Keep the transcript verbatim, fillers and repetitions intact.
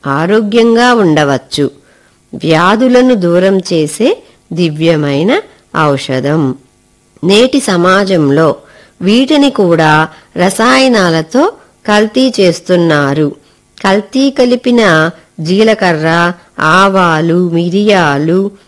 ఆరోగ్యంగా ఉండవచ్చు. వ్యాధులను దూరం చేసే దివ్యమైన ఔషధం. నేటి సమాజంలో వీటిని కూడా రసాయనాలతో కల్తీ చేస్తున్నారు. కల్తీ కలిపిన జీలకర్ర, ఆవాలు, మిరియాలు,